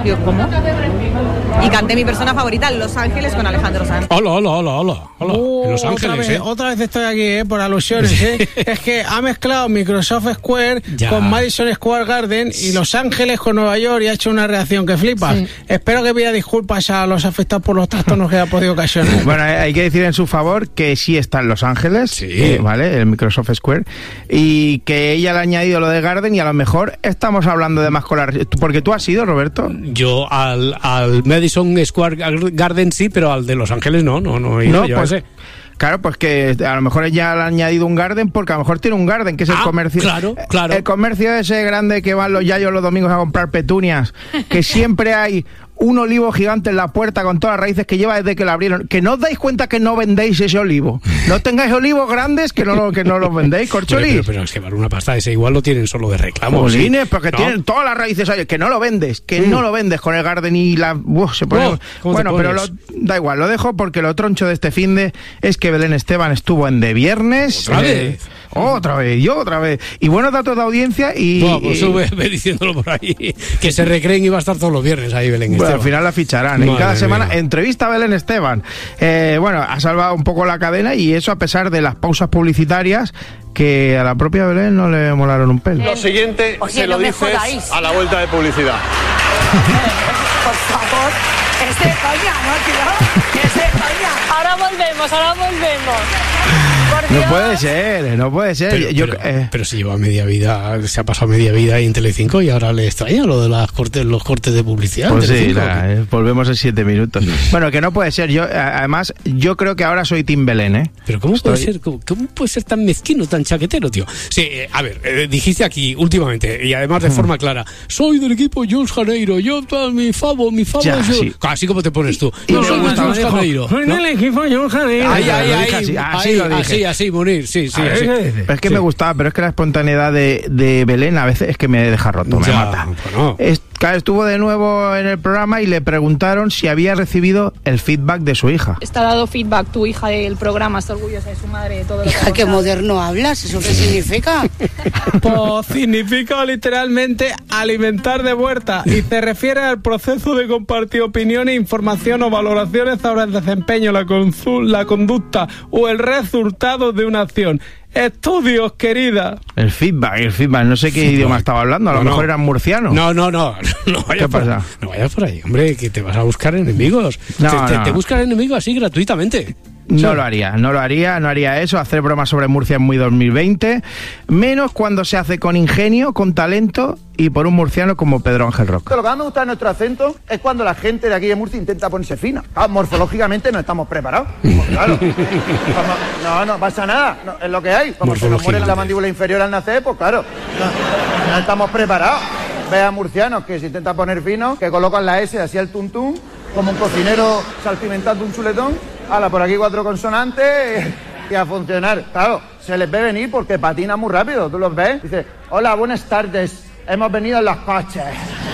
Digo, ¿cómo? Y canté mi persona favorita, Los Ángeles, con Alejandro Sanz. Hola. En Los Ángeles, otra vez estoy aquí, por alusiones, Es que ha mezclado Microsoft Square con Madison Square Garden y Los Ángeles con Nueva York y ha hecho una reacción que flipas. Sí. Espero que pida disculpas a los afectados por los trastornos que ha podido ocasionar. Bueno, hay que decir en su favor que sí está en Los Ángeles, ¿vale? El Microsoft Square, y que ella le ha añadido lo de Garden y a lo mejor estamos hablando de más colar. Porque tú has ido, Roberto. Yo al Madison Square Garden sí, pero al de Los Ángeles no he ido. No, pues, claro, pues que a lo mejor ella le ha añadido un Garden porque a lo mejor tiene un Garden, que es el comercio. Claro. El comercio ese grande que van los yayos los domingos a comprar petunias, que siempre hay un olivo gigante en la puerta con todas las raíces que lleva desde que la abrieron. Que no os dais cuenta que no vendéis ese olivo. No tengáis olivos grandes que no los vendéis, corcholis. Pero es que vale una pasta, ese igual lo tienen solo de reclamo. Molines, porque tienen todas las raíces ahí. Que no lo vendes, no lo vendes con el Garden y la... se pone... Bueno, pero da igual, lo dejo porque lo troncho de este finde es que Belén Esteban estuvo en De Viernes. Otra vez. Y buenos datos de audiencia y... Pues ve diciéndolo por ahí. Que se recreen y va a estar todos los viernes ahí Belén Esteban. Al final la ficharán. En cada semana entrevista a Belén Esteban. Ha salvado un poco la cadena y eso a pesar de las pausas publicitarias que a la propia Belén no le molaron un pelo. Lo siguiente se lo dices a la vuelta de publicidad. Por favor, es de coña, ¿no, tío? Es de coña. Ahora volvemos. No puede ser. Pero si lleva media vida, se ha pasado media vida ahí en Telecinco y ahora le extraña lo de los cortes de publicidad. Pues sí, volvemos en 7 minutos. Bueno, que no puede ser. Además, yo creo que ahora soy Team Belén, ¿eh? Pero ¿cómo puede ser tan mezquino, tan chaquetero, tío? Sí, a ver, dijiste aquí últimamente, y además de forma clara, soy del equipo Jules Janeiro, mi favo ya, es yo. Sí. Así como te pones tú. Yo soy de Jules Janeiro. Soy del equipo Jules Janeiro. Así, morir, sí. Es que me gustaba, pero es que la espontaneidad de Belén a veces es que me deja roto, me mata. Bueno. Estuvo de nuevo en el programa y le preguntaron si había recibido el feedback de su hija. ¿Está dado feedback tu hija del programa? ¿Está orgullosa de su madre? De todo lo que hija, qué moderno hablas, ¿eso qué significa? Pues significa literalmente alimentar de vuelta y se refiere al proceso de compartir opiniones, información o valoraciones sobre el desempeño, la conducta o el resultado de una acción. Estudios, querida. El feedback, no sé qué idioma estaba hablando, a lo mejor era murciano. No ¿Qué pasa? No vayas por ahí, hombre, que te vas a buscar enemigos. Te buscas enemigos así gratuitamente. No lo haría eso. Hacer bromas sobre Murcia es muy 2020, menos cuando se hace con ingenio, con talento y por un murciano como Pedro Ángel Roca. Lo que más me gusta de nuestro acento es cuando la gente de aquí de Murcia intenta ponerse fina. Morfológicamente no estamos preparados. Claro. No pasa nada, es lo que hay. Como se nos muere la mandíbula inferior al nacer, pues claro, no estamos preparados. Ve a murcianos que se intentan poner finos, que colocan la S así al tuntún, como un cocinero salpimentando un chuletón. Hala, por aquí 4 consonantes y a funcionar. Claro, se les ve venir porque patina muy rápido, ¿tú los ves? Dice, hola, buenas tardes, hemos venido en los coches.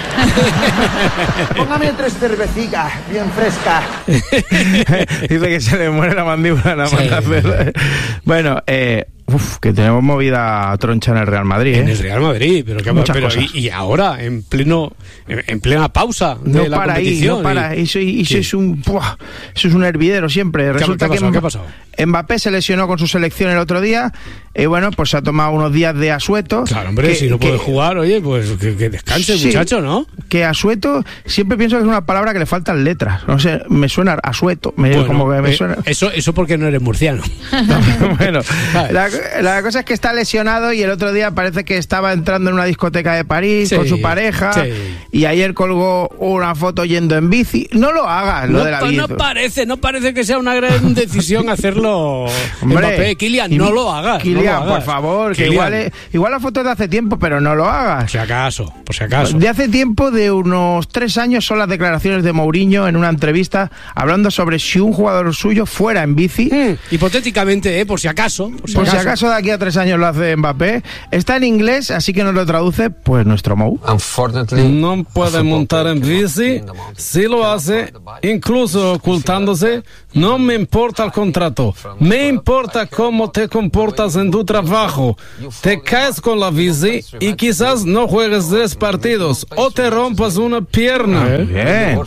Póngame 3 cervecitas bien frescas. Dice que se le muere la mandíbula nada más hacer. Bueno, que tenemos movida troncha en el Real Madrid, ¿eh? En el Real Madrid, pero y ahora, en plena pausa de la competición. No para. Eso es un hervidero siempre. Resulta ¿Qué ha pasado? Mbappé se lesionó con su selección el otro día. Bueno, pues se ha tomado unos días de asueto. Claro, hombre, si no puede jugar, oye, pues que descanse el muchacho, ¿no? Que asueto, siempre pienso que es una palabra que le faltan letras. No sé, me suena asueto. Suena. Eso porque no eres murciano. Bueno, la cosa es que está lesionado y el otro día parece que estaba entrando en una discoteca de París con su pareja y ayer colgó una foto yendo en bici. No lo hagas, lo de la bici. No parece que sea una gran decisión hacerlo. Mbappé, Kylian, no lo hagas. Kylian, por favor, Kylian. Que igual la foto es de hace tiempo, pero no lo hagas. Por si acaso. De hace tiempo, de unos 3 años, son las declaraciones de Mourinho en una entrevista hablando sobre si un jugador suyo fuera en bici. Hipotéticamente, por si acaso. ¿Acaso de aquí a 3 años lo hace Mbappé? Está en inglés, así que nos lo traduce pues nuestro Mou. No puede montar en bici, si lo hace, incluso ocultándose. No me importa el contrato, me importa cómo te comportas en tu trabajo. Te caes con la bici y quizás no juegues 3 partidos o te rompas una pierna. Bien.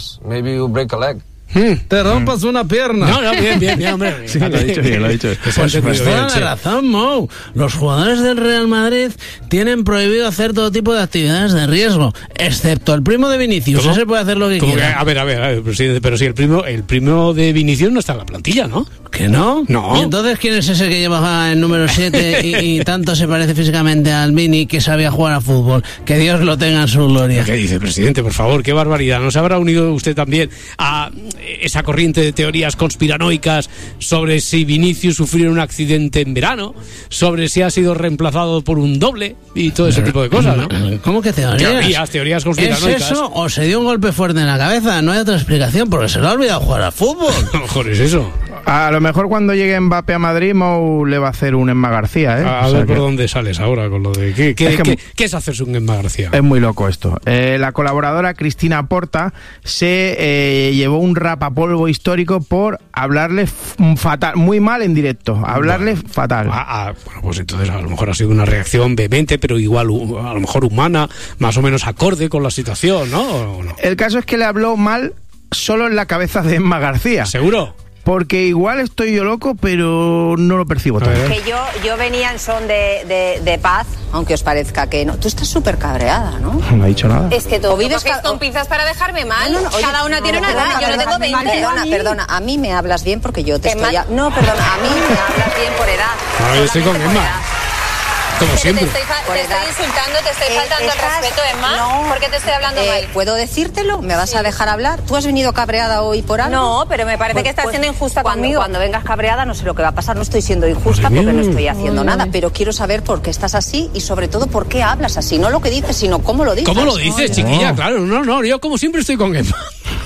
Te rompas una pierna. No, bien, hombre. Sí, lo ha dicho bien. Pues toda la razón, Mou. Los jugadores del Real Madrid tienen prohibido hacer todo tipo de actividades de riesgo, excepto el primo de Vinicius. ¿Cómo? Ese puede hacer lo que quiera. A ver, presidente, pero si el primo de Vinicius no está en la plantilla, ¿no? ¿Que no? No. ¿Y entonces quién es ese que llevaba el número 7 y tanto se parece físicamente al Vini que sabía jugar a fútbol? Que Dios lo tenga en su gloria. ¿Qué dice, presidente? Por favor, qué barbaridad. ¿No se habrá unido usted también a esa corriente de teorías conspiranoicas sobre si Vinicius sufrió un accidente en verano, sobre si ha sido reemplazado por un doble y todo ese tipo de cosas, ¿no? ¿Cómo que teorías? Teorías conspiranoicas. ¿Es eso o se dio un golpe fuerte en la cabeza? No hay otra explicación, porque se le ha olvidado jugar al fútbol. A lo mejor es eso. A lo mejor cuando llegue Mbappé a Madrid, Mou le va a hacer un Emma García, ¿eh? A ver por dónde sales ahora con lo de... ¿Qué es hacerse un Emma García? Es muy loco esto. La colaboradora Cristina Porta se llevó un rapapolvo histórico por hablarle fatal, muy mal en directo, hablarle fatal. Bueno, pues entonces a lo mejor ha sido una reacción vehemente, pero igual a lo mejor humana, más o menos acorde con la situación, ¿no? ¿O no? El caso es que le habló mal solo en la cabeza de Emma García. ¿Seguro? Porque igual estoy yo loco, pero no lo percibo todo. Que yo venía en son de paz, aunque os parezca que no. Tú estás súper cabreada, ¿no? No ha dicho nada. Es que tú vives con pinzas para dejarme mal. Oye, cada una tiene una edad. Yo no tengo 20. Perdona, a mí me hablas bien porque yo te estoy... No, perdona, a mí me hablas bien por edad. No, yo estoy con Emma. Como siempre. Te estoy insultando, te estoy faltando el respeto, Emma. No. ¿Por qué te estoy hablando mal? ¿Puedo decírtelo? ¿Me vas a dejar hablar? ¿Tú has venido cabreada hoy por algo? No, pero me parece que estás siendo injusta conmigo. Cuando vengas cabreada no sé lo que va a pasar. No estoy siendo injusta porque no estoy haciendo nada, pero quiero saber por qué estás así y sobre todo por qué hablas así. No lo que dices, sino cómo lo dices. ¿Cómo lo dices, chiquilla? Claro, no, yo como siempre estoy con Emma.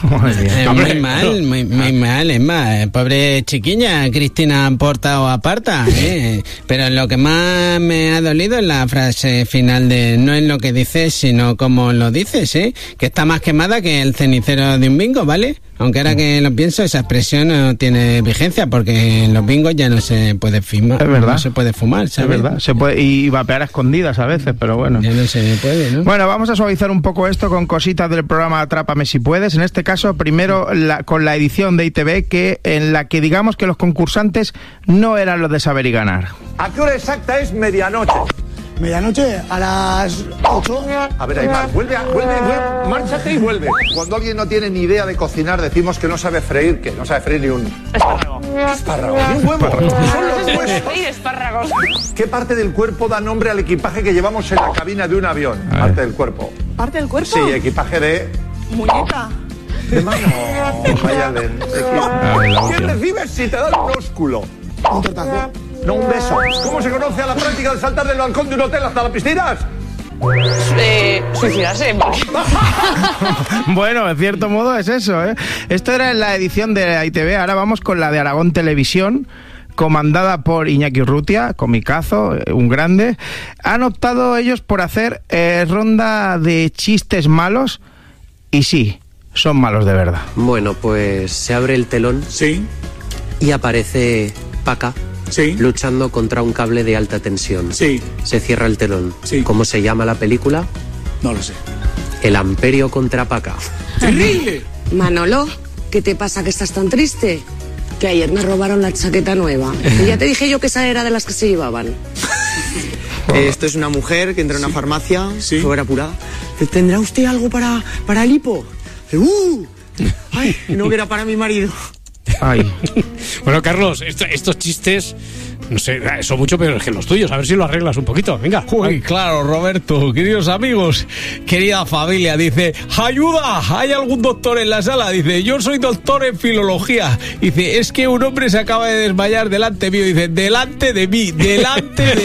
Muy mal, Emma. Pobre chiquilla, Cristina Porta o aparta. Pero lo que más me ha dolido es la frase final de no es lo que dices, sino cómo lo dices, que está más quemada que el cenicero de un bingo, ¿vale? Aunque ahora que lo pienso, esa expresión no tiene vigencia porque en los bingos ya no se puede fumar. Es verdad. No se puede fumar, ¿sabes? Es verdad. Se puede, y vapear a escondidas a veces, pero bueno. Ya no se puede, ¿no? Bueno, vamos a suavizar un poco esto con cositas del programa Atrápame si puedes. En este caso, primero con la edición de ITV, en la que digamos que los concursantes no eran los de saber y ganar. ¿A qué hora exacta es medianoche? Medianoche, a las 8. A ver, Aymar, vuelve, márchate y vuelve. Cuando alguien no tiene ni idea de cocinar, decimos que no sabe freír, que no sabe freír ni un... Espárrago. Ni un huevo. Son los huesos. Espárragos. ¿Qué parte del cuerpo da nombre al equipaje que llevamos en la cabina de un avión? Parte del cuerpo. ¿Parte del cuerpo? Sí, equipaje de... Muñeca. De mano. Vaya ¿Qué recibes si te dan un ósculo? Un tortazo. No, un beso. ¿Cómo se conoce a la práctica de saltar del balcón de un hotel hasta las piscinas? Suicidarse. Bueno, en cierto modo es eso, Esto era en la edición de ITV, ahora vamos con la de Aragón Televisión, comandada por Iñaki Urrutia, comicazo, un grande. Han optado ellos por hacer ronda de chistes malos, y sí, son malos de verdad. Bueno, pues se abre el telón. Sí. Y aparece Paca. Sí. Luchando contra un cable de alta tensión. Sí. Se cierra el telón. Sí. ¿Cómo se llama la película? No lo sé. El Amperio contra Paca. ¡Terrible! Manolo, ¿qué te pasa que estás tan triste? Que ayer me robaron la chaqueta nueva. Y ya te dije yo que esa era de las que se llevaban. Esto es una mujer que entra en una farmacia, fuera apurada. ¿Tendrá usted algo para el hipo? ¡Ay! No, que era para mi marido. Ay. Bueno, Carlos, estos chistes, no sé, son mucho peores que los tuyos. A ver si lo arreglas un poquito. Venga. Uy, claro, Roberto, queridos amigos, querida familia, dice, ¡ayuda! ¿Hay algún doctor en la sala? Dice, yo soy doctor en filología. Dice, es que un hombre se acaba de desmayar delante mío. Dice, delante de mí.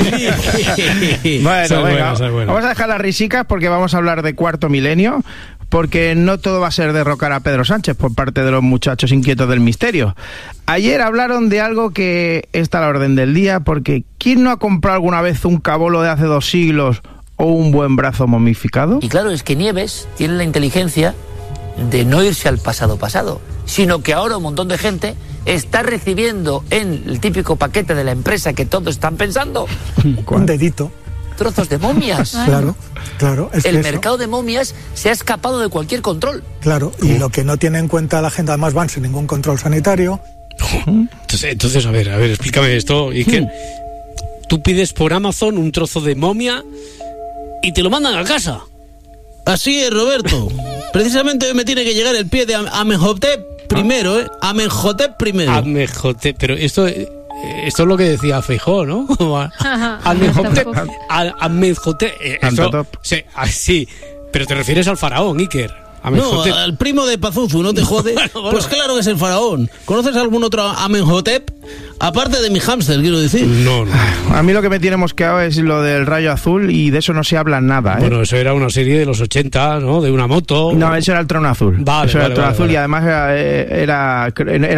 Bueno, venga, vamos a dejar las risicas porque vamos a hablar de Cuarto Milenio. porque no todo va a ser derrocar a Pedro Sánchez por parte de los muchachos inquietos del misterio. Ayer hablaron de algo que está a la orden del día, porque ¿quién no ha comprado alguna vez un cabolo de hace 2 siglos o un buen brazo momificado? Y claro, es que Nieves tiene la inteligencia de no irse al pasado, sino que ahora un montón de gente está recibiendo en el típico paquete de la empresa que todos están pensando un dedito, trozos de momias. Claro. Es el que mercado de momias se ha escapado de cualquier control. Claro, y lo que no tiene en cuenta la gente, además van sin ningún control sanitario. Entonces a ver, explícame esto, Iker. Tú pides por Amazon un trozo de momia y te lo mandan a casa. Así es, Roberto. Precisamente hoy me tiene que llegar el pie de Amenhotep primero, Amenhotep primero. Amenhotep, pero esto es lo que decía Feijóo, ¿no? Amenhotep. Sí, pero te refieres al faraón, Iker. No, al primo de Pazuzu, ¿no te jode? Bueno. Pues claro que es el faraón. ¿Conoces algún otro Amenhotep? Aparte de mi hámster, quiero decir. No. A mí lo que me tiene mosqueado es lo del rayo azul, y de eso no se habla nada, ¿eh? Bueno, eso era una serie de los 80, ¿no? De una moto. No, eso era el trono azul. Vale, el trono azul. Y además era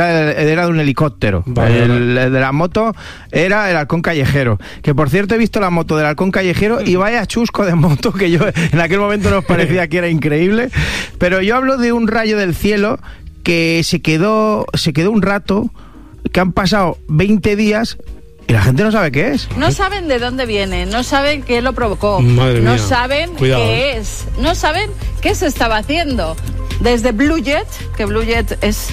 de un helicóptero. El de la moto era el halcón callejero. Que por cierto he visto la moto del halcón callejero y vaya chusco de moto, que yo en aquel momento nos parecía que era increíble. Pero yo hablo de un rayo del cielo que se quedó un rato, que han pasado 20 días y la gente no sabe qué es. No saben de dónde viene, no saben qué lo provocó, Madre mía. Saben Cuidado, qué es, no saben qué se estaba haciendo. Desde Blue Jet, que Blue Jet es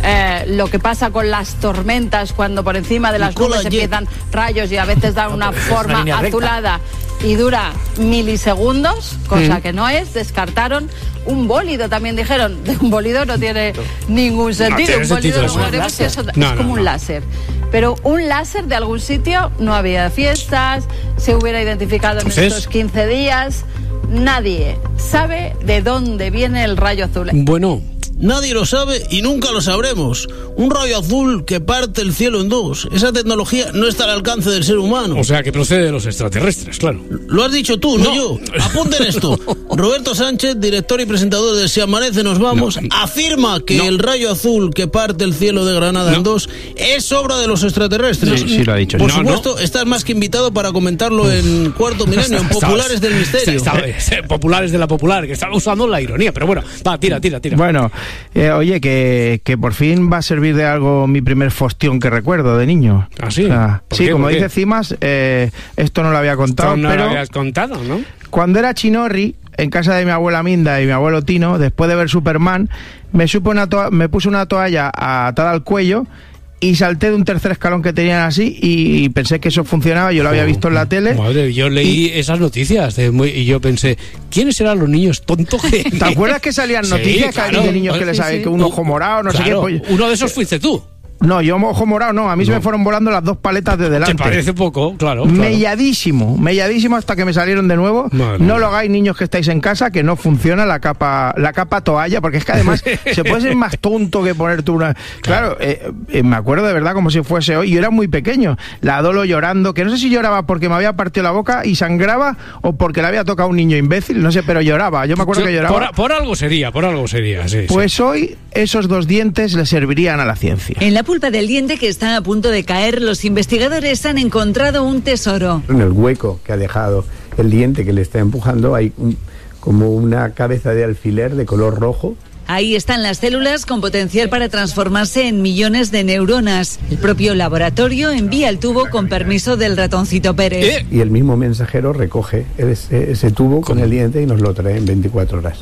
lo que pasa con las tormentas cuando por encima de las nubes empiezan rayos y a veces dan una forma azulada y dura milisegundos, cosa que no es. Descartaron un bólido, también dijeron. Un bólido no tiene ningún sentido. Un bólido no sabemos si eso es como un láser. Pero un láser de algún sitio, no había fiestas, se hubiera identificado en estos 15 días. Nadie sabe de dónde viene el rayo azul. Bueno, nadie lo sabe y nunca lo sabremos. Un rayo azul que parte el cielo en dos. Esa tecnología no está al alcance del ser humano. O sea, que procede de los extraterrestres, claro. Lo has dicho tú, no yo. Apunten esto. Roberto Sánchez, director y presentador de Si Amanece Nos Vamos, afirma que el rayo azul que parte el cielo de Granada en dos es obra de los extraterrestres. Sí, lo ha dicho. Por supuesto, estás más que invitado para comentarlo en Cuarto Milenio, en Populares del Misterio. Populares de la Popular, que estaba usando la ironía, pero bueno, va, tira. Bueno, oye, que por fin va a servir de algo mi primer fostión que recuerdo de niño. ¿Ah, sí? Sí, como dice Cimas, esto no lo había contado, no pero lo habías contado, ¿no? Cuando era chinorri, en casa de mi abuela Minda y mi abuelo Tino, después de ver Superman, me puse una toalla atada al cuello y salté de un tercer escalón que tenían así y pensé que eso funcionaba. Yo lo había visto en la tele. Madre, yo leí esas noticias y yo pensé, ¿quiénes eran los niños tontos que...? ¿Te acuerdas que salían noticias de niños que les sabe que un ojo morado, no sé qué? Pues, uno de esos fuiste tú. No, yo ojo morado no, a mí se me fueron volando las 2 paletas de delante. Te parece poco, claro. Melladísimo hasta que me salieron de nuevo. No lo hagáis, niños que estáis en casa, que no funciona la capa toalla, porque es que además se puede ser más tonto que ponerte una... Claro, me acuerdo de verdad como si fuese hoy, yo era muy pequeño, la Dolo llorando, que no sé si lloraba porque me había partido la boca y sangraba o porque le había tocado a un niño imbécil, no sé, pero lloraba, yo me acuerdo que lloraba. Por algo sería, sí. Pues hoy esos 2 dientes le servirían a la ciencia. En la pulpa del diente que está a punto de caer, los investigadores han encontrado un tesoro. En el hueco que ha dejado el diente que le está empujando hay como una cabeza de alfiler de color rojo. Ahí están las células con potencial para transformarse en millones de neuronas. El propio laboratorio envía el tubo con permiso del ratoncito Pérez. Y el mismo mensajero recoge ese tubo con el diente y nos lo trae en 24 horas.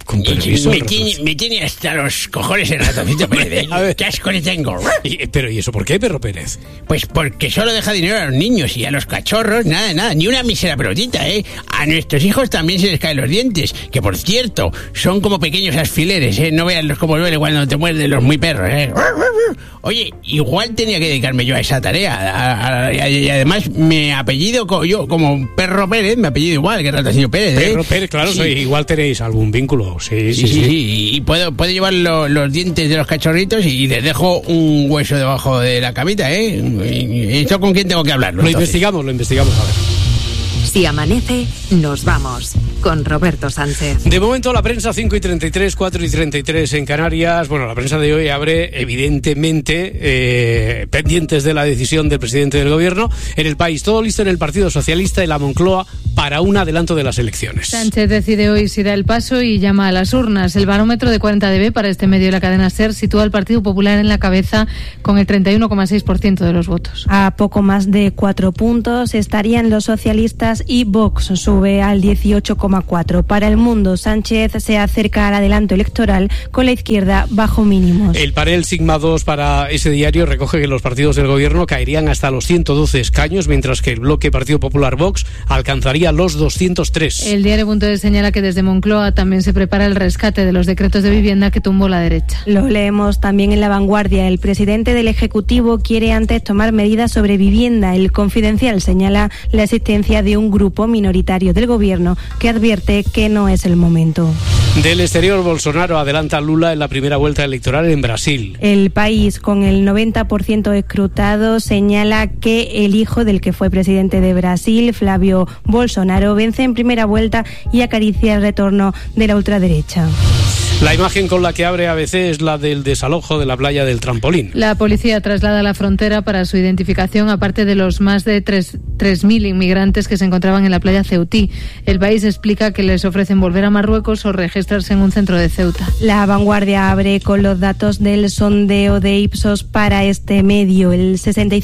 Me tiene hasta los cojones el ratoncito Pérez, ¿eh? ¿Qué asco le tengo? Pero ¿y eso por qué, Perro Pérez? Pues porque solo deja dinero a los niños y a los cachorros, nada, ni una mísera pelotita, ¿eh? A nuestros hijos también se les caen los dientes, que por cierto, son como pequeños alfileres, ¿eh? No vean como duele cuando te muerden los muy perros, ¿eh? Oye, igual tenía que dedicarme yo a esa tarea, y además mi apellido, yo como Perro Pérez, mi apellido igual que Ratoncillo Pérez, ¿eh? Perro Pérez, claro, sí. Igual tenéis algún vínculo. Sí. Y puedo llevar los dientes de los cachorritos y les dejo un hueso debajo de la camita, ¿eh? ¿Y esto con quién tengo que hablarlo? Lo investigamos a ver. Si amanece, nos vamos. Con Roberto Sánchez. De momento la prensa 5:33, 4:33 en Canarias. Bueno, la prensa de hoy abre evidentemente pendientes de la decisión del presidente del gobierno. En El País, todo listo en el Partido Socialista y la Moncloa para un adelanto de las elecciones. Sánchez decide hoy si da el paso y llama a las urnas. El barómetro de 40dB para este medio de la cadena SER sitúa al Partido Popular en la cabeza con el 31,6% de los votos. A poco más de 4 puntos estarían los socialistas y Vox sube al 18,4. Para El Mundo, Sánchez se acerca al adelanto electoral con la izquierda bajo mínimos. El Parel Sigma 2 para ese diario recoge que los partidos del gobierno caerían hasta los 112 escaños, mientras que el bloque Partido Popular Vox alcanzaría los 203. El diario.es señala que desde Moncloa también se prepara el rescate de los decretos de vivienda que tumbó la derecha. Lo leemos también en La Vanguardia. El presidente del Ejecutivo quiere antes tomar medidas sobre vivienda. El Confidencial señala la existencia de un grupo minoritario del gobierno que advierte que no es el momento. Del exterior, Bolsonaro adelanta a Lula en la primera vuelta electoral en Brasil. El País, con el 90% escrutado, señala que el hijo del que fue presidente de Brasil, Flávio Bolsonaro, vence en primera vuelta y acaricia el retorno de la ultraderecha. La imagen con la que abre ABC es la del desalojo de la playa del Trampolín. La policía traslada a la frontera para su identificación a parte de los más de 3.000 inmigrantes que se encontraban en la playa Ceutí. El País explica que les ofrecen volver a Marruecos o registrarse en un centro de Ceuta. La Vanguardia abre con los datos del sondeo de Ipsos para este medio. El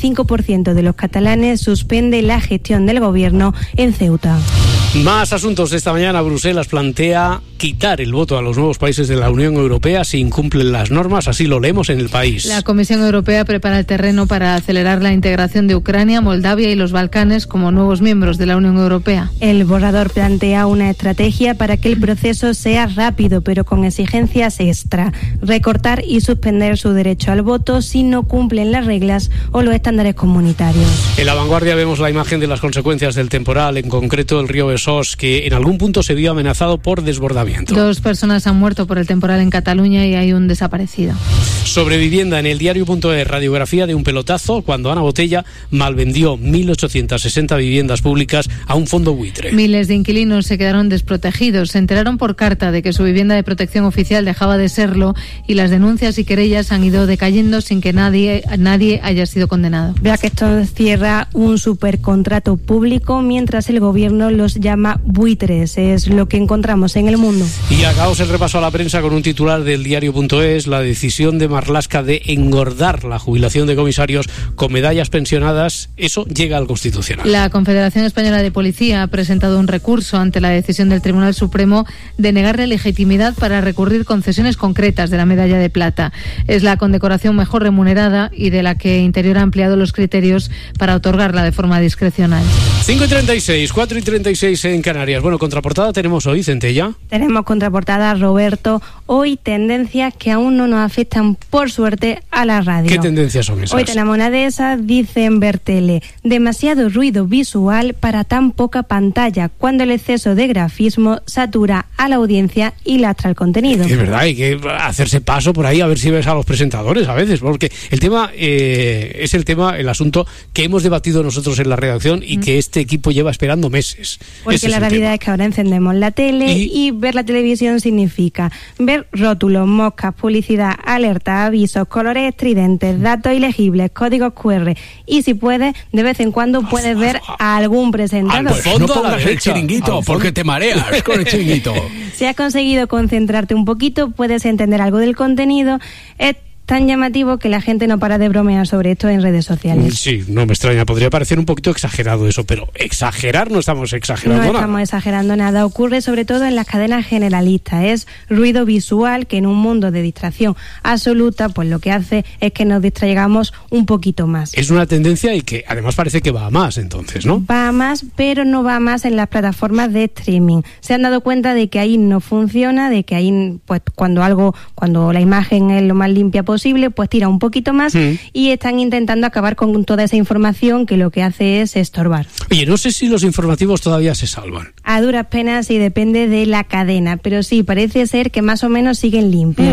65% de los catalanes suspende la gestión del gobierno en Ceuta. Más asuntos. Esta mañana Bruselas plantea quitar el voto a los nuevos países de la Unión Europea si incumplen las normas, así lo leemos en El País. La Comisión Europea prepara el terreno para acelerar la integración de Ucrania, Moldavia y los Balcanes como nuevos miembros de la Unión Europea. El borrador plantea una estrategia para que el proceso sea rápido, pero con exigencias extra. Recortar y suspender su derecho al voto si no cumplen las reglas o los estándares comunitarios. En La Vanguardia vemos la imagen de las consecuencias del temporal, en concreto el río Besós, que en algún punto se vio amenazado por desbordamiento. 2 personas han muerto por el temporal en Cataluña y hay un desaparecido. Sobre vivienda, en el diario.es, radiografía de un pelotazo cuando Ana Botella malvendió 1.860 viviendas públicas a un fondo buitre. Miles de inquilinos se quedaron desprotegidos. Se enteraron por carta de que su vivienda de protección oficial dejaba de serlo y las denuncias y querellas han ido decayendo sin que nadie haya sido condenado. Vea que esto cierra un supercontrato público mientras el gobierno los llama buitres. Es lo que encontramos en El Mundo. Y acabamos el repaso a la prensa con un titular del diario.es, la decisión de Marlaska de engordar la jubilación de comisarios con medallas pensionadas, eso llega al Constitucional. La Confederación Española de Policía ha presentado un recurso ante la decisión del Tribunal Supremo de negarle legitimidad para recurrir concesiones concretas de la medalla de plata. Es la condecoración mejor remunerada y de la que Interior ha ampliado los criterios para otorgarla de forma discrecional. 5:36, 4:36 en Canarias. Bueno, contraportada tenemos hoy, Centella. Tenemos contraportada, Roberto, hoy tendencias que aún no nos afectan, por suerte, a la radio. ¿Qué tendencias son esas? Hoy tenemos una de esas, dice en Bertele, demasiado ruido visual para tan poca pantalla, cuando el exceso de grafismo satura a la audiencia y lastra el contenido. Es verdad, hay que hacerse paso por ahí a ver si ves a los presentadores a veces, porque el tema es el asunto que hemos debatido nosotros en la redacción y que este equipo lleva esperando meses. Porque la realidad es que ahora encendemos la tele y ver la televisión significa ver rótulos, moscas, publicidad, alertas, avisos, colores estridentes, datos ilegibles, códigos QR y si puedes, de vez en cuando puedes ver a algún presentador. No pongas el chiringuito porque te mareas con el chiringuito. Si has conseguido concentrarte un poquito, puedes entender algo del contenido. Es tan llamativo que la gente no para de bromear sobre esto en redes sociales. Sí, no me extraña, podría parecer un poquito exagerado eso, pero exagerar no estamos exagerando nada. No estamos exagerando nada, ocurre sobre todo en las cadenas generalistas, es ruido visual que en un mundo de distracción absoluta, pues lo que hace es que nos distraigamos un poquito más. Es una tendencia y que además parece que va a más entonces, ¿no? Va a más, pero no va a más en las plataformas de streaming. Se han dado cuenta de que ahí no funciona, de que ahí, pues cuando la imagen es lo más limpia posible, pues tira un poquito más y están intentando acabar con toda esa información que lo que hace es estorbar. Oye, no sé si los informativos todavía se salvan. A duras penas y depende de la cadena, pero sí, parece ser que más o menos siguen limpios.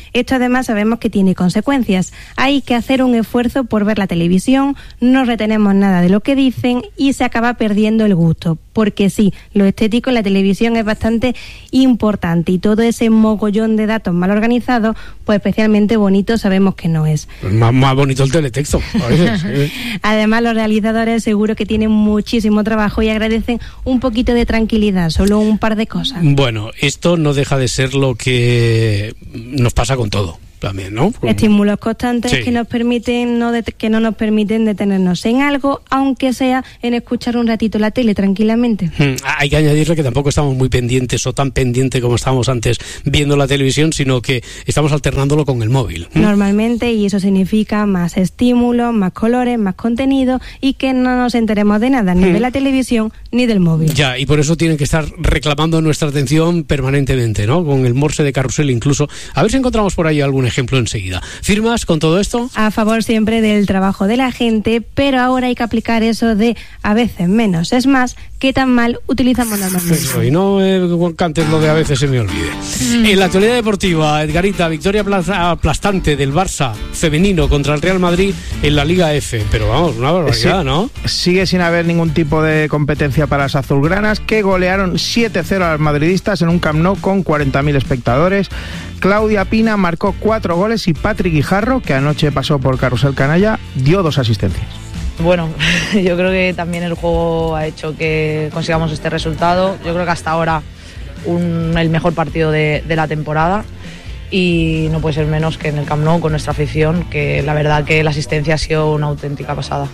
Esto además sabemos que tiene consecuencias. Hay que hacer un esfuerzo por ver la televisión, no retenemos nada de lo que dicen y se acaba perdiendo el gusto. Porque sí, lo estético en la televisión es bastante importante y todo ese mogollón de datos mal organizados, pues especialmente bonito sabemos que no es. Más bonito el teletexto, a veces. Además, los realizadores seguro que tienen muchísimo trabajo y agradecen un poquito de tranquilidad, solo un par de cosas. Bueno, esto no deja de ser lo que nos pasa con todo. También, ¿no? Estímulos constantes que nos permiten que no nos permiten detenernos en algo, aunque sea en escuchar un ratito la tele tranquilamente. Hay que añadirle que tampoco estamos muy pendientes o tan pendientes como estábamos antes viendo la televisión, sino que estamos alternándolo con el móvil. Normalmente, y eso significa más estímulos, más colores, más contenido y que no nos enteremos de nada, ni de la televisión ni del móvil. Ya, y por eso tienen que estar reclamando nuestra atención permanentemente, ¿no? Con el morse de carrusel incluso. A ver si encontramos por ahí algún ejemplo enseguida. ¿Firmas con todo esto? A favor siempre del trabajo de la gente, pero ahora hay que aplicar eso de a veces menos es más, que tan mal utilizamos normalmente. Eso, y no cantes lo de a veces se me olvide. En la actualidad deportiva, Edgarita, victoria aplastante del Barça femenino contra el Real Madrid en la Liga F, pero vamos, una barbaridad, ¿no? Sigue sin haber ningún tipo de competencia para las azulgranas, que golearon 7-0 a los madridistas en un Camp Nou con 40.000 espectadores. Claudia Pina marcó 4 goles y Patrick Guijarro, que anoche pasó por Carrusel Canalla, dio 2 asistencias. Bueno, yo creo que también el juego ha hecho que consigamos este resultado. Yo creo que hasta ahora el mejor partido de la temporada y no puede ser menos que en el Camp Nou con nuestra afición, que la verdad que la asistencia ha sido una auténtica pasada.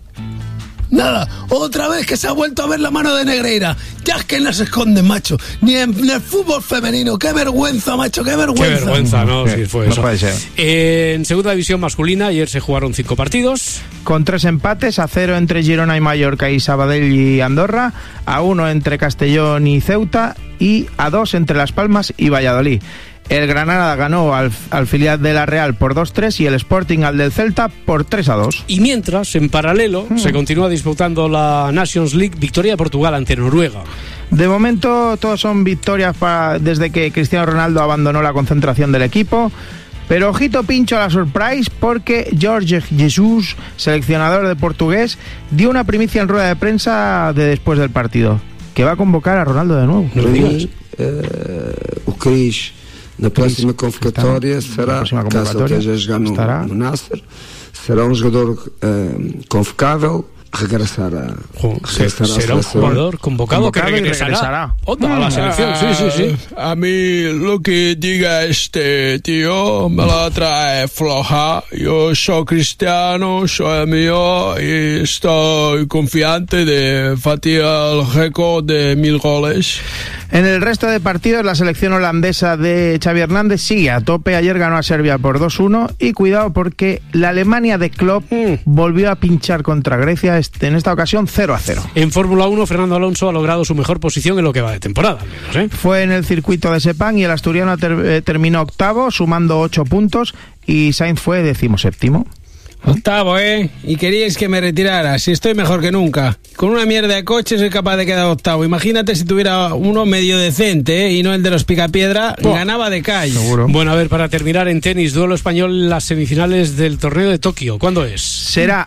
Nada, otra vez que se ha vuelto a ver la mano de Negreira. Ya es que no se esconde, macho. Ni en el fútbol femenino. ¡Qué vergüenza, macho! ¡Qué vergüenza! ¡Qué vergüenza! No, sí, fue no eso. Puede ser. En segunda división masculina, ayer se jugaron 5 partidos. Con 3 empates, a 0 entre Girona y Mallorca y Sabadell y Andorra, a 1 entre Castellón y Ceuta y a 2 entre Las Palmas y Valladolid. El Granada ganó al filial de la Real por 2-3 y el Sporting al del Celta por 3-2. Y mientras, en paralelo, se continúa disputando la Nations League, victoria de Portugal ante Noruega. De momento, todos son victorias desde que Cristiano Ronaldo abandonó la concentración del equipo. Pero ojito pincho a la surprise, porque Jorge Jesus, seleccionador de portugués, dio una primicia en rueda de prensa después del partido, que va a convocar a Ronaldo de nuevo. No lo digas. O Cris, na próxima convocatória, será, caso ele esteja a jogar no Nasser, será um jogador convocável. Será un jugador convocado que regresará a la selección. Sí. A mí lo que diga este tío me la trae floja. Yo soy cristiano, soy mío y estoy confiante de batir el récord de 1000 goles. En el resto de partidos, la selección holandesa de Xavi Hernández sigue a tope. Ayer ganó a Serbia por 2-1 y cuidado porque la Alemania de Klopp volvió a pinchar contra Grecia, en esta ocasión 0-0. En Fórmula 1, Fernando Alonso ha logrado su mejor posición en lo que va de temporada, al menos, ¿eh? Fue en el circuito de Sepang y el asturiano terminó octavo, sumando 8 puntos, y Sainz fue 17º. Octavo, y queríais que me retirara. Si estoy mejor que nunca. Con una mierda de coche soy capaz de quedar octavo. Imagínate si tuviera uno medio decente, y no el de los picapiedra, ganaba de calle. Seguro. Bueno, a ver, para terminar en tenis, duelo español en las semifinales del torneo de Tokio. ¿Cuándo es? Será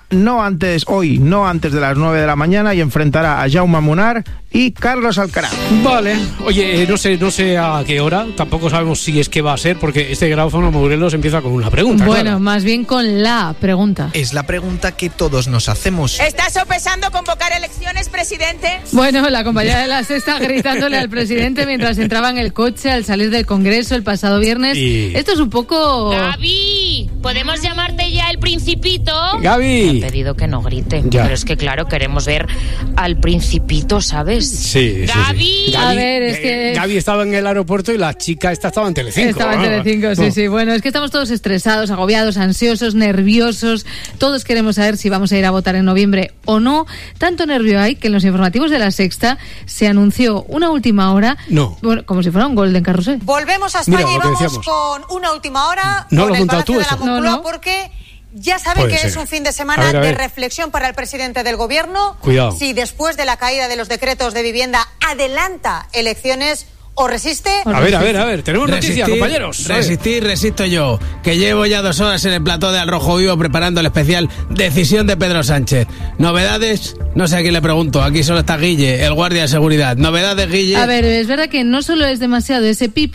hoy, no antes de las 9 de la mañana, y enfrentará a Jaume Munar y Carlos Alcaraz. Vale. Oye, no sé a qué hora, tampoco sabemos si es que va a ser, porque este gráfico Morelos empieza con una pregunta. Bueno, claro. Más bien con la pregunta. Es la pregunta que todos nos hacemos. ¿Estás sopesando convocar elecciones, presidente? Bueno, la compañera de La Sexta gritándole al presidente mientras entraba en el coche al salir del Congreso el pasado viernes. Esto es un poco... Gaby, ¿podemos llamarte ya el Principito? Gaby. Me ha pedido que no grite, pero es que claro, queremos ver al Principito, ¿sabes? Sí. Gaby. A ver, es que... Gaby estaba en el aeropuerto y la chica estaba en Telecinco. Estaba en Telecinco, sí. Bueno, es que estamos todos estresados, agobiados, ansiosos, nerviosos. Todos queremos saber si vamos a ir a votar en noviembre o no. Tanto nervio hay que en los informativos de La Sexta se anunció una última hora. No. Bueno, como si fuera un Golden Carrusel. Volvemos a España y vamos con una última hora. No lo has contado tú eso. No. Porque ya saben que es un fin de semana de reflexión para el presidente del gobierno. Cuidado. Si después de la caída de los decretos de vivienda adelanta elecciones o resiste... A ver, tenemos noticias, compañeros. Resisto yo, que llevo ya 2 horas en el plató de Al Rojo Vivo preparando el especial Decisión de Pedro Sánchez. ¿Novedades? No sé a quién le pregunto, aquí solo está Guille, el guardia de seguridad. ¿Novedades, Guille? A ver, es verdad que no solo es demasiado ese pi.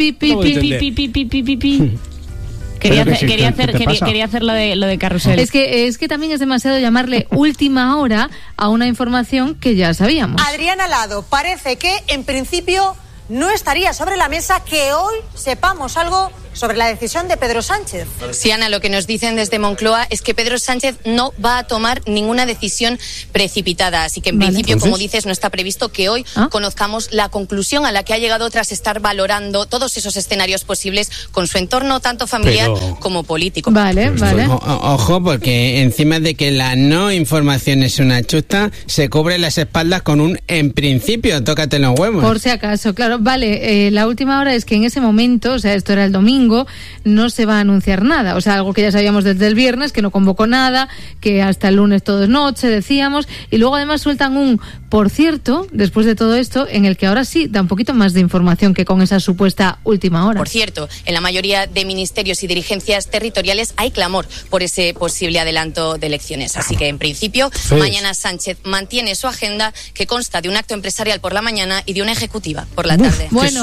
Quería hacer lo de carrusel. Es que también es demasiado llamarle última hora a una información que ya sabíamos. Adrián Alado, parece que en principio no estaría sobre la mesa que hoy sepamos algo sobre la decisión de Pedro Sánchez. Sí, Ana, lo que nos dicen desde Moncloa es que Pedro Sánchez no va a tomar ninguna decisión precipitada, así que en principio, como dices, no está previsto que hoy conozcamos la conclusión a la que ha llegado tras estar valorando todos esos escenarios posibles con su entorno, tanto familiar como político. Vale. Ojo, porque encima de que la no información es una chusta, se cubre las espaldas con un en principio, tócate los huevos. Por si acaso, claro, vale, la última hora es que en ese momento, o sea, esto era el domingo, no se va a anunciar nada, o sea, algo que ya sabíamos desde el viernes, que no convocó nada, que hasta el lunes todo es noche, decíamos, y luego además sueltan un por cierto, después de todo esto, en el que ahora sí da un poquito más de información que con esa supuesta última hora. Por cierto, en la mayoría de ministerios y dirigencias territoriales hay clamor por ese posible adelanto de elecciones, así que en principio mañana Sánchez mantiene su agenda, que consta de un acto empresarial por la mañana y de una ejecutiva por la tarde. Bueno,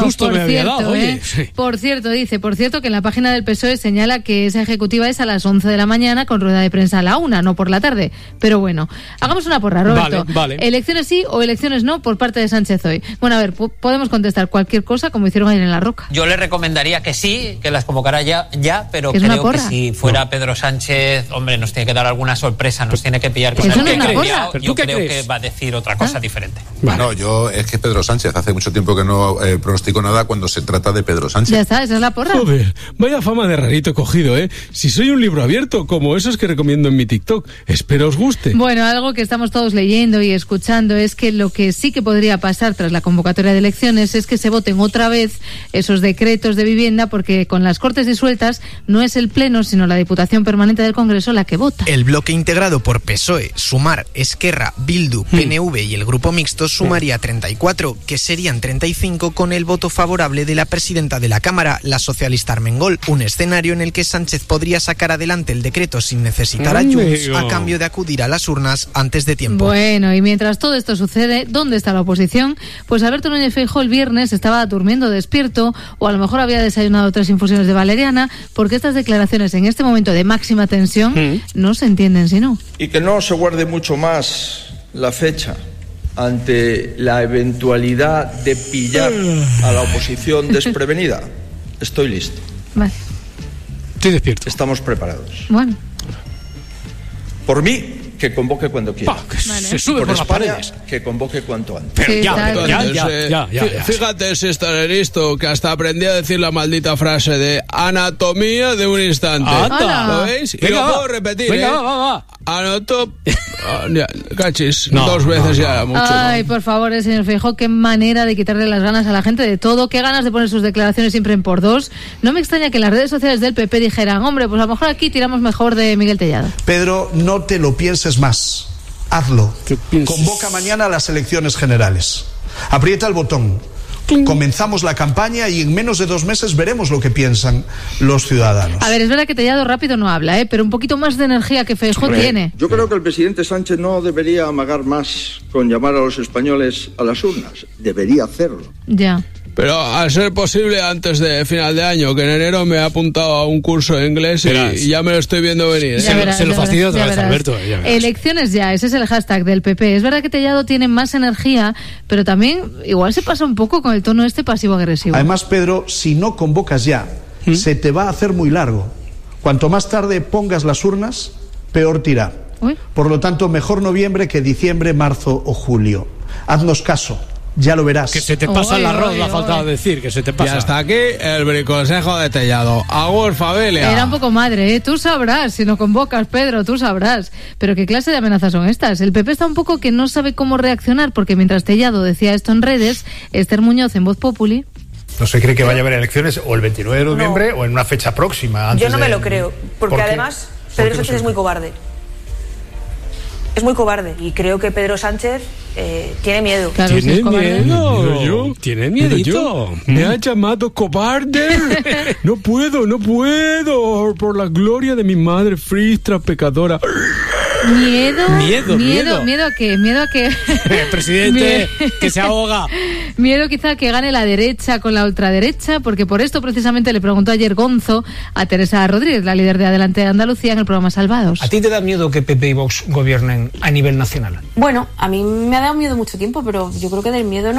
por cierto, que en la página del PSOE señala que esa ejecutiva es a las 11 de la mañana con rueda de prensa a la 1, no por la tarde. Pero bueno, hagamos una porra, Roberto. Vale. Elecciones sí o elecciones no por parte de Sánchez hoy. Bueno, a ver, podemos contestar cualquier cosa como hicieron ayer en La Roca. Yo le recomendaría que sí, que las convocara ya, pero creo que si fuera Pedro Sánchez, hombre, nos tiene que dar alguna sorpresa, nos tiene que pillar con algo cambiado. Yo creo que va a decir otra cosa diferente. Bueno, es que Pedro Sánchez hace mucho tiempo que no pronostico nada cuando se trata de Pedro Sánchez. Ya está, esa es la porra. Joder, vaya fama de rarito cogido, ¿eh? Si soy un libro abierto, como esos que recomiendo en mi TikTok. Espero os guste. Bueno, algo que estamos todos leyendo y escuchando es que lo que sí que podría pasar tras la convocatoria de elecciones es que se voten otra vez esos decretos de vivienda, porque con las Cortes disueltas no es el Pleno, sino la Diputación Permanente del Congreso la que vota. El bloque integrado por PSOE, Sumar, Esquerra, Bildu, PNV y el Grupo Mixto sumaría 34, que serían 35 con el voto favorable de la presidenta de la Cámara, la socialista Armengol, un escenario en el que Sánchez podría sacar adelante el decreto sin necesitar a Junts a cambio de acudir a las urnas antes de tiempo. Bueno, y mientras todo esto sucede, ¿dónde está la oposición? Pues Alberto Núñez Feijóo el viernes estaba durmiendo despierto, o a lo mejor había desayunado 3 infusiones de valeriana, porque estas declaraciones en este momento de máxima tensión no se entienden si no. Y que no se guarde mucho más la fecha ante la eventualidad de pillar a la oposición desprevenida. Estoy listo. Vale. Estoy despierto. Estamos preparados. Bueno. Por mí, que convoque cuando quiera. Se sube por España, las paredes. que convoque cuanto antes. Pero ya. Fíjate si es tan listo que hasta aprendí a decir la maldita frase de anatomía de un instante. ¿Lo veis? Y lo puedo repetir, va. Cachis, 2 veces ya mucho. Ay, por favor, señor Feijóo, qué manera de quitarle las ganas a la gente de todo, qué ganas de poner sus declaraciones siempre en por 2. No me extraña que en las redes sociales del PP dijeran, hombre, pues a lo mejor aquí tiramos mejor de Miguel Tellado. Pedro, no te lo pienses más. Hazlo. Convoca mañana las elecciones generales. Aprieta el botón. Comenzamos la campaña y en menos de 2 meses veremos lo que piensan los ciudadanos. A ver, es verdad que Tellado rápido no habla, pero un poquito más de energía que Feijóo tiene. Yo creo que el presidente Sánchez no debería amagar más con llamar a los españoles a las urnas. Debería hacerlo. Ya. Pero al ser posible antes de final de año, que en enero me he apuntado a un curso de inglés y ya me lo estoy viendo venir. Se lo fastidia otra vez, Alberto. Elecciones ya, ese es el hashtag del PP. Es verdad que Tellado tiene más energía, pero también igual se pasa un poco con el tono pasivo-agresivo. Además, Pedro, si no convocas ya, se te va a hacer muy largo. Cuanto más tarde pongas las urnas, peor te irá. Por lo tanto, mejor noviembre que diciembre, marzo o julio. Haznos caso. Ya lo verás. Que se te pasa el arroz, le ha faltado decir, que se te pasa. Y hasta aquí el briconsejo de Tellado. Agur, familia. Era un poco madre, ¿eh? Tú sabrás, si no convocas, Pedro, tú sabrás. Pero ¿qué clase de amenazas son estas? El PP está un poco que no sabe cómo reaccionar, porque mientras Tellado decía esto en redes, Esther Muñoz en Voz Populi... ¿No se cree que vaya a haber elecciones o el 29 de noviembre o en una fecha próxima? Yo no me lo creo, porque además Pedro Sánchez es muy cobarde. es muy cobarde y creo que Pedro Sánchez tiene miedo. Claro, ¿tiene miedo? ¿Tiene miedito? ¿Me ha llamado cobarde? No puedo, por la gloria de mi madre Fristra pecadora. ¿Miedo a qué? Presidente, que se ahoga. Miedo quizá que gane la derecha con la ultraderecha, porque por esto precisamente le preguntó ayer Gonzo a Teresa Rodríguez, la líder de Adelante de Andalucía, en el programa Salvados. ¿A ti te da miedo que PP y Vox gobiernen a nivel nacional? Bueno, a mí me ha dado miedo mucho tiempo, pero yo creo que el miedo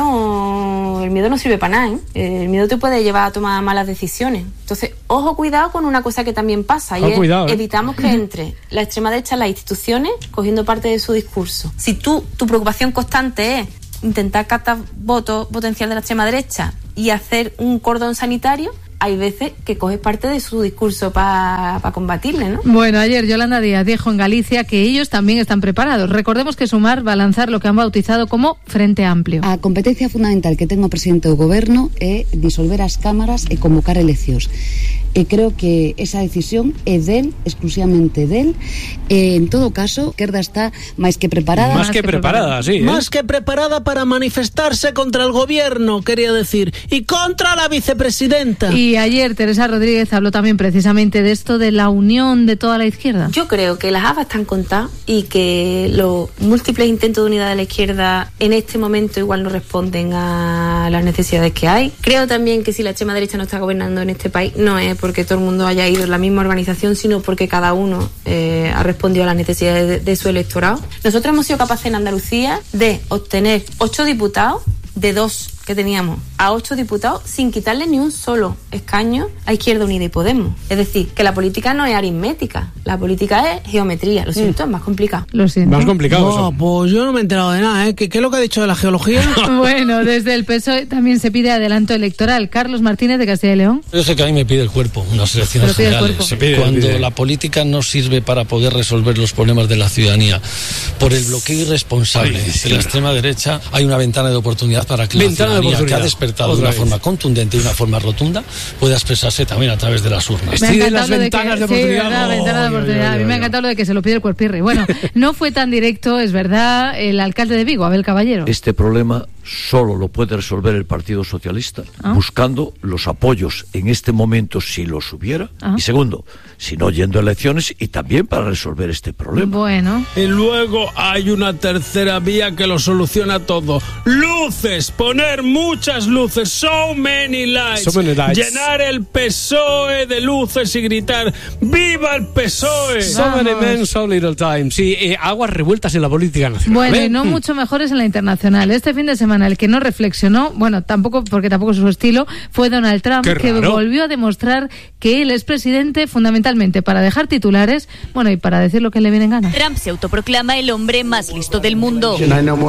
no sirve para nada, ¿eh? El miedo te puede llevar a tomar malas decisiones. Entonces, ojo, cuidado con una cosa que también pasa, y evitamos que entre la extrema derecha en las instituciones cogiendo parte de su discurso. Si tu preocupación constante es intentar captar voto potencial de la extrema derecha y hacer un cordón sanitario, hay veces que coges parte de su discurso para combatirle, ¿no? Bueno, ayer Yolanda Díaz dijo en Galicia que ellos también están preparados. Recordemos que Sumar va a lanzar lo que han bautizado como Frente Amplio. A competencia fundamental que ten o presidente do goberno é disolver as cámaras e convocar eleccións. E creo que esa decisión é del, exclusivamente del. En todo caso, Esquerda está máis que preparada. Más que preparada, sí. Más que preparada para manifestarse contra el gobierno, quería decir, y contra la vicepresidenta. Y ayer Teresa Rodríguez habló también precisamente de esto de la unión de toda la izquierda. Yo creo que las habas están contadas y que los múltiples intentos de unidad de la izquierda en este momento igual no responden a las necesidades que hay. Creo también que si la extrema derecha no está gobernando en este país, no es porque todo el mundo haya ido en la misma organización, sino porque cada uno ha respondido a las necesidades de su electorado. Nosotros hemos sido capaces en Andalucía de obtener 8 diputados de 2 que teníamos a 8 diputados sin quitarle ni un solo escaño a Izquierda Unida y Podemos. Es decir, que la política no es aritmética, la política es geometría. Lo siento, es más complicado. Lo siento. Más complicado eso. Pues yo no me he enterado de nada, ¿eh? ¿Qué es lo que ha dicho de la geología? Bueno, desde el PSOE también se pide adelanto electoral. Carlos Martínez, de Castilla y León. Yo sé que a mí me pide el cuerpo unas elecciones generales. Cuando la política no sirve para poder resolver los problemas de la ciudadanía por el bloqueo irresponsable de la extrema derecha, hay una ventana de oportunidad para que la ciudadanía, que ha despertado de una forma contundente y una forma rotunda, pueda expresarse también a través de las urnas. Sí, de las ventanas de oportunidad. Sí, la ventana de oportunidad. A mí me ha encantado lo de que se lo pide el cuerpirri. Bueno, no fue tan directo, es verdad, el alcalde de Vigo, Abel Caballero. Este problema solo lo puede resolver el Partido Socialista, buscando los apoyos en este momento si los hubiera, y segundo, si no yendo a elecciones, y también para resolver este problema. Bueno. Y luego hay una tercera vía que lo soluciona todo. Luces, poner muchas luces, so many lights. Llenar el PSOE de luces y gritar ¡viva el PSOE! So many men, so little time. Sí, aguas revueltas en la política nacional. Bueno, y no mucho mejores en la internacional. Este fin de semana el que no reflexionó, bueno, tampoco porque tampoco es su estilo, fue Donald Trump, que volvió a demostrar que él es presidente fundamentalmente para dejar titulares, bueno, y para decir lo que le viene en gana. Trump se autoproclama el hombre más listo del mundo.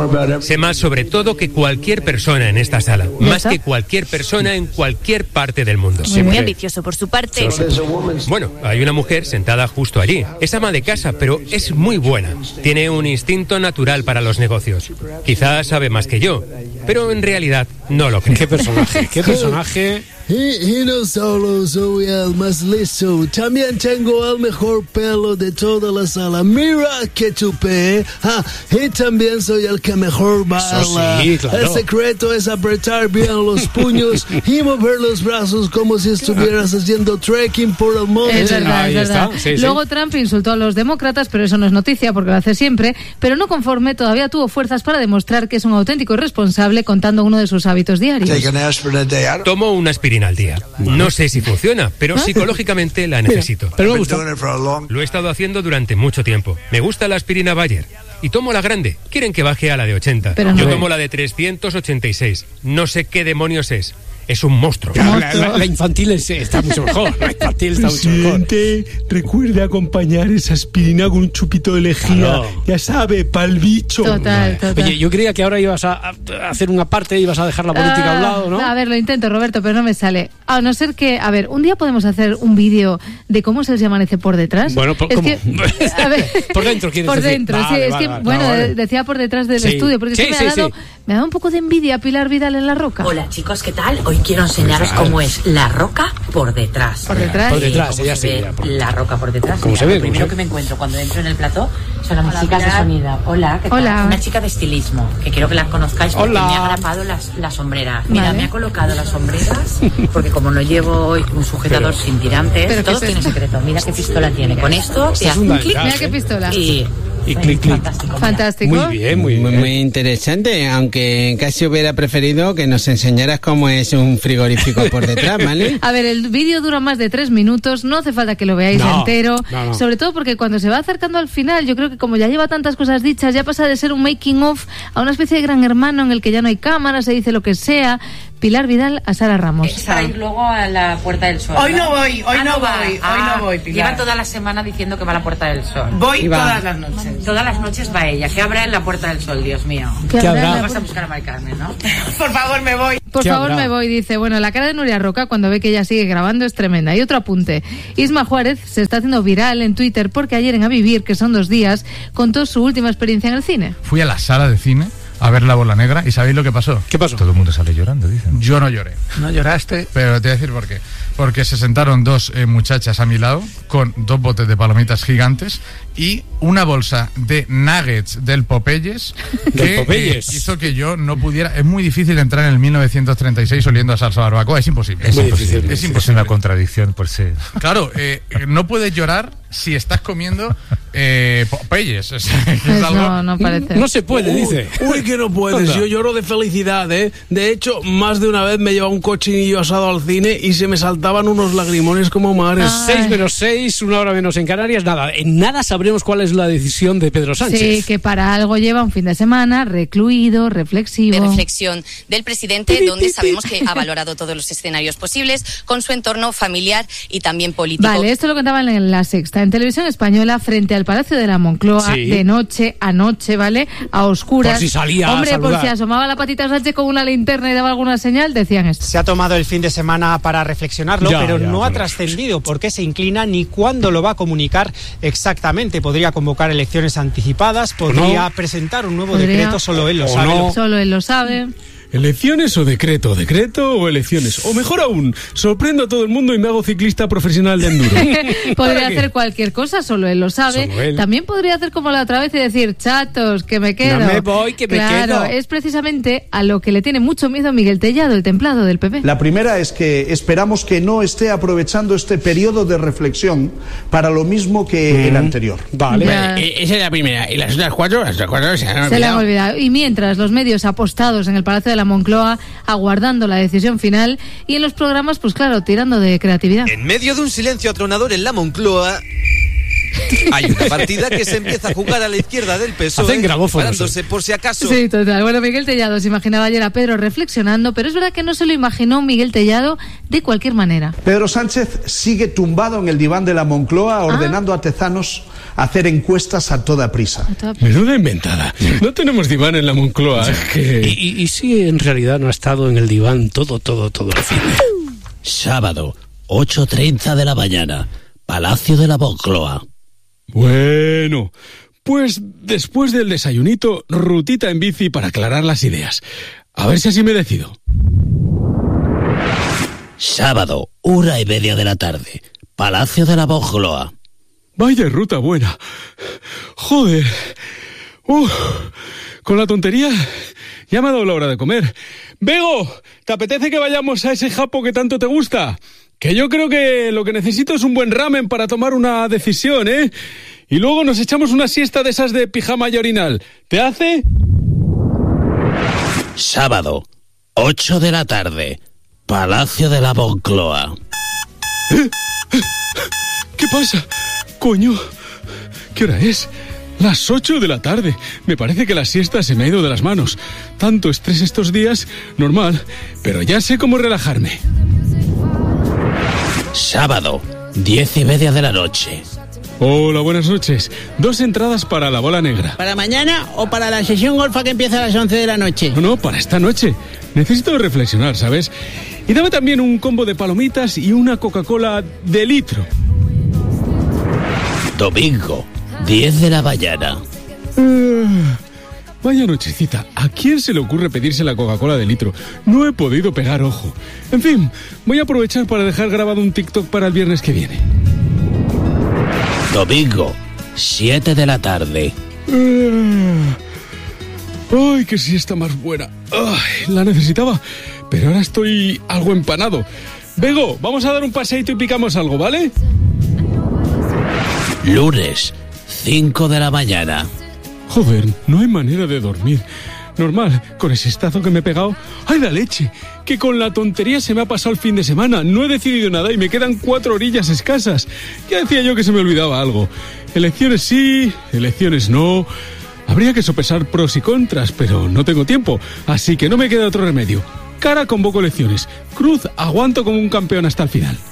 Sé más sobre todo que cualquier persona en esta sala, más que cualquier persona en cualquier parte del mundo. Muy ambicioso por su parte. Bueno, hay una mujer sentada justo allí. Es ama de casa, pero es muy buena. Tiene un instinto natural para los negocios. Quizás sabe más que yo, pero en realidad no lo creo. ¿Qué personaje? ¿Qué personaje? Y no solo soy el más listo, también tengo el mejor pelo de toda la sala. Mira que chupé. Y también soy el que mejor baila. Sí, claro. El secreto es apretar bien los puños y mover los brazos como si estuvieras haciendo trekking por el monte. Es verdad, es verdad. Sí, luego Trump insultó a los demócratas, pero eso no es noticia porque lo hace siempre. Pero no conforme, todavía tuvo fuerzas para demostrar que es un auténtico irresponsable contando uno de sus hábitos diarios. Tomo una aspirina al día. No sé si funciona, pero psicológicamente la necesito. Pero me gusta. Lo he estado haciendo durante mucho tiempo. Me gusta la aspirina Bayer. Y tomo la grande. Quieren que baje a la de 80. Yo tomo la de 386. No sé qué demonios es. Es un monstruo. La infantil está mucho mejor. La infantil está mucho mejor. Recuerde acompañar esa aspirina con un chupito de lejía. Claro. Ya sabe, pa'l bicho. Total. Oye, yo creía que ahora ibas a hacer una parte, ibas a dejar la política a un lado, ¿no? A ver, lo intento, Roberto, pero no me sale. A no ser que, a ver, un día podemos hacer un vídeo de cómo se les amanece por detrás. Bueno, ¿cómo? A ver, por dentro, ¿quieres por decir? dentro, sí, es que, bueno, decía por detrás del estudio, porque me ha dado Me da un poco de envidia Pilar Vidal en La Roca. Hola chicos, ¿qué tal? Hoy quiero enseñaros cómo es La Roca por detrás. Por detrás. Por detrás, ella se ve. La Roca por detrás. ¿Cómo se ve? Lo primero que me encuentro cuando entro en el plató son las chicas de sonido. Hola, ¿qué tal? Hola. Una chica de estilismo, que quiero que las conozcáis porque Hola. me ha grapado las sombreras. Mira, Vale. me ha colocado las sombreras porque como no llevo hoy un sujetador sin tirantes, ¿Pero todo qué es tiene esto? secreto. Mira qué pistola tiene. Con esto te hace un un clic. Mira qué pistola. Y clic, clic. Fantástico. Muy bien, muy bien. Muy interesante, aunque casi hubiera preferido que nos enseñaras cómo es un frigorífico por detrás, ¿vale? A ver, el vídeo dura más de 3 minutos, no hace falta que lo veáis No, entero, no. sobre todo porque cuando se va acercando al final, yo creo que como ya lleva tantas cosas dichas, ya pasa de ser un making of a una especie de Gran Hermano en el que ya no hay cámara, se dice lo que sea. Pilar Vidal a Sara Ramos. Para ir luego a la Puerta del Sol. Hoy no voy, hoy no voy, Pilar. Lleva toda la semana diciendo que va a la Puerta del Sol. Voy todas las noches. Todas las noches va ella. ¿Qué habrá en la Puerta del Sol, Dios mío? ¿Qué habrá? Vas a buscar a Mari Carmen, ¿no? Por favor, me voy. Por favor, me voy, dice. Bueno, la cara de Nuria Roca cuando ve que ella sigue grabando es tremenda. Y otro apunte. Isma Juárez se está haciendo viral en Twitter porque ayer en A Vivir, que son 2 días, contó su última experiencia en el cine. Fui a la sala de cine a ver La Bola Negra y ¿sabéis lo que pasó? ¿Qué pasó? Todo el mundo sale llorando, dicen. Yo no lloré. ¿No lloraste? Pero te voy a decir por qué. Porque se sentaron 2 muchachas a mi lado con 2 botes de palomitas gigantes y una bolsa de nuggets del Popeyes que hizo que yo no pudiera... Es muy difícil entrar en el 1936 oliendo a salsa barbacoa, es imposible. Es imposible. Es imposible. Es una contradicción por sí. Claro, no puedes llorar si estás comiendo Popeyes. O sea, es Pues algo... no parece. No se puede, dice. Uy, que no puedes. Anda. Yo lloro de felicidad, ¿eh? De hecho, más de una vez me llevaba un cochinillo asado al cine y se me saltaban unos lagrimones como mares. 6 menos 6, 1 hora menos en Canarias. Nada, en nada sabremos cuál es la decisión de Pedro Sánchez. Sí, que para algo lleva un fin de semana recluido, reflexivo. De reflexión del presidente, donde sabemos que ha valorado todos los escenarios posibles con su entorno familiar y también político. Vale, esto lo contaban en La Sexta, en Televisión Española, frente al Palacio de la Moncloa, Sí. de noche a noche, ¿vale? A oscuras. Por si salía a Hombre, por saludar. si asomaba la patita Sánchez con una linterna y daba alguna señal, decían esto. Se ha tomado el fin de semana para reflexionarlo, Ya, pero ya, no ha pero- trascendido por qué se inclina ni cuándo lo va a comunicar exactamente. Podría convocar elecciones anticipadas, podría presentar un nuevo Podría. decreto, solo él lo O sabe. no. Solo él lo sabe. ¿Elecciones o decreto? ¿Decreto o elecciones? O mejor aún, sorprendo a todo el mundo y me hago ciclista profesional de enduro. Podría ¿Para qué? hacer cualquier cosa, solo él lo sabe. Solo él. También podría hacer como la otra vez y decir, chatos, que me quedo. No me voy, que me Claro, quedo. es precisamente a lo que le tiene mucho miedo Miguel Tellado, el templado del PP. La primera es que esperamos que no esté aprovechando este periodo de reflexión para lo mismo que el anterior. Vale. Ya. Esa es la primera. Y las otras 4 se han Se le han olvidado. olvidado. Y mientras los medios apostados en el Palacio de la Moncloa, aguardando la decisión final, y en los programas, pues claro, tirando de creatividad. En medio de un silencio atronador en la Moncloa, hay una partida que se empieza a jugar a la izquierda del PSOE, Hacen grabófonos, parándose por si acaso. Sí, total. Bueno, Miguel Tellado se imaginaba ayer a Pedro reflexionando, pero es verdad que no se lo imaginó Miguel Tellado de cualquier manera. Pedro Sánchez sigue tumbado en el diván de la Moncloa ordenando a tezanos hacer encuestas a toda prisa. Menuda inventada. No tenemos diván en la Moncloa. Y si en realidad no ha estado en el diván todo el fin. Sábado, 8:30 de la mañana, Palacio de la Moncloa. Bueno, pues después del desayunito, rutita en bici para aclarar las ideas. A ver si así me decido. Sábado, 1:30 de la tarde, Palacio de la Moncloa. Vaya ruta buena. Joder. Con la tontería ya me ha dado la hora de comer. Bego, ¿te apetece que vayamos a ese japo que tanto te gusta? Que yo creo que lo que necesito es un buen ramen para tomar una decisión, ¿eh? Y luego nos echamos una siesta de esas de pijama y orinal. ¿Te hace? Sábado, 8 de la tarde, Palacio de la Moncloa. ¿Qué pasa? Coño, ¿qué hora es? Las 8 de la tarde. Me parece que la siesta se me ha ido de las manos. Tanto estrés estos días, normal, pero ya sé cómo relajarme. Sábado, 10:30 de la noche. Hola, buenas noches. 2 entradas para La Bola Negra. ¿Para mañana o para la sesión golfa que empieza a las 11 de la noche? No, para esta noche. Necesito reflexionar, ¿sabes? Y dame también un combo de palomitas y una Coca-Cola de litro. Domingo, 10 de la mañana. Vaya nochecita, ¿a quién se le ocurre pedirse la Coca-Cola de litro? No he podido pegar ojo. En fin, voy a aprovechar para dejar grabado un TikTok para el viernes que viene. Domingo, 7 de la tarde. Ay, qué siesta más buena. Ay, la necesitaba, pero ahora estoy algo empanado. Bego, vamos a dar un paseíto y picamos algo, ¿vale? Lunes, 5 de la mañana. Joder, no hay manera de dormir. Normal, con ese estazo que me he pegado. ¡Ay, la leche! Que con la tontería se me ha pasado el fin de semana. No he decidido nada y me quedan 4 orillas escasas. Ya decía yo que se me olvidaba algo. Elecciones sí, elecciones no. Habría que sopesar pros y contras, pero no tengo tiempo. Así que no me queda otro remedio. Cara, convoco elecciones. Cruz, aguanto como un campeón hasta el final.